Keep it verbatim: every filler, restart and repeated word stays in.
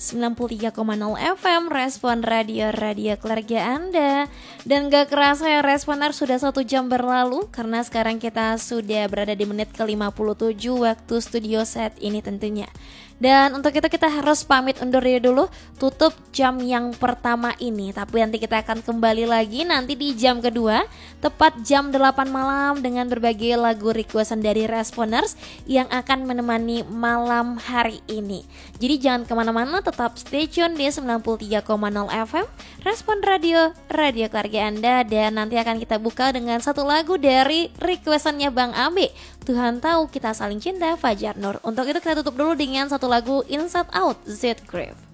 sembilan puluh tiga koma nol F M, Respon Radio-Radio keluarga Anda. Dan gak kerasa ya Responer, sudah satu jam berlalu, karena sekarang kita sudah berada di menit ke lima puluh tujuh waktu studio set ini tentunya. Dan untuk itu kita harus pamit undur diri dulu, tutup jam yang pertama ini. Tapi nanti kita akan kembali lagi nanti di jam kedua, tepat jam delapan malam, dengan berbagai lagu requestan dari Responers yang akan menemani malam hari ini. Jadi jangan kemana-mana, tetap stay tune di sembilan puluh tiga koma nol F M, Respon Radio, Radio keluarga Anda. Dan nanti akan kita buka dengan satu lagu dari requestannya Bang Abe, Tuhan Tahu Kita Saling Cinta, Fajar Nur. Untuk itu kita tutup dulu dengan satu lagu Inside Out, Z Grave.